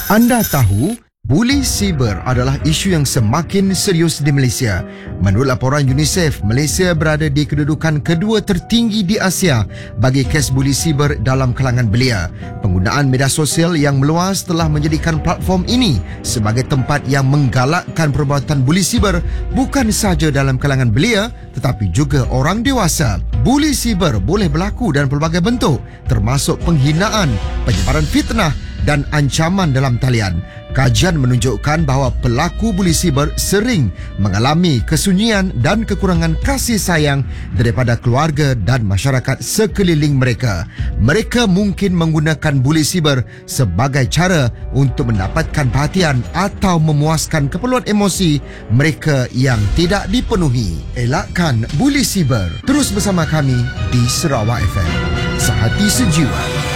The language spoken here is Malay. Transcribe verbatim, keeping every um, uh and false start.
Anda tahu, buli siber adalah isu yang semakin serius di Malaysia. Menurut laporan UNICEF, Malaysia berada di kedudukan kedua tertinggi di Asia bagi kes buli siber dalam kalangan belia. Penggunaan media sosial yang meluas telah menjadikan platform ini sebagai tempat yang menggalakkan perbuatan buli siber bukan sahaja dalam kalangan belia tetapi juga orang dewasa. Buli siber boleh berlaku dalam pelbagai bentuk, termasuk penghinaan, penyebaran fitnah dan ancaman dalam talian. Kajian menunjukkan bahawa pelaku buli siber sering mengalami kesunyian dan kekurangan kasih sayang daripada keluarga dan masyarakat sekeliling mereka. Mereka mungkin menggunakan buli siber sebagai cara untuk mendapatkan perhatian atau memuaskan keperluan emosi mereka yang tidak dipenuhi. Elakkan buli siber. Terus bersama kami di Sarawak F M. Sehati sejiwa.